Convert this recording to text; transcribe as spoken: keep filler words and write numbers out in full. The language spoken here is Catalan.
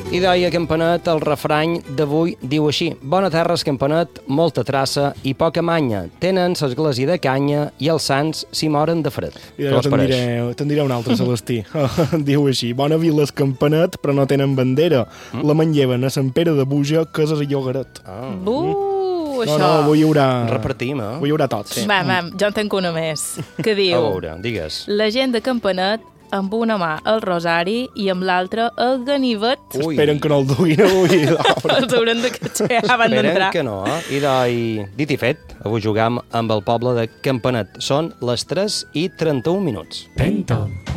I d'ahir a Campanet el refrany d'avui diu així: bona terra és Campanet, molta traça i poca manya. Tenen l'església de canya i els sants s'hi moren de fred. I jo te'n diré, te'n diré un altre, Celestí. Diu així: bona vila és Campanet, però no tenen bandera. Mm? La manlleven a Sant Pere de Buja, que és a Llogaret. Ah. Buh, no, això. no, avui hi haurà... Repartim, eh? Avui hi haurà tots. Sí. Va, va, jo en tenc una més, que diu... A veure, digues. La gent de Campanet amb una mà el rosari i amb l'altra el ganivet. Ui. Esperen que no el duguin avui. Els hauran de catxar abans d'entrar. Esperen que no, eh? I d'ahir, dit i fet, avui jugam amb el poble de Campanet. Són les tres i trenta-un minuts. Penta.